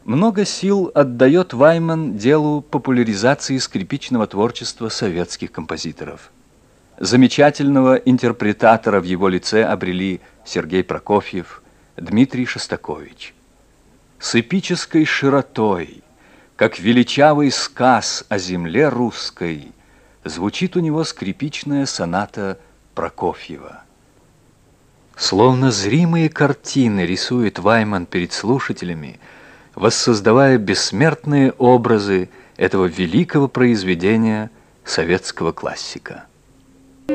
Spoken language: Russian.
Много сил отдает Вайман делу популяризации скрипичного творчества советских композиторов. Замечательного интерпретатора в его лице обрели Сергей Прокофьев, Дмитрий Шостакович. С эпической широтой, как величавый сказ о земле русской, звучит у него скрипичная соната Прокофьева. Словно зримые картины рисует Вайман перед слушателями, воссоздавая бессмертные образы этого великого произведения советского классика.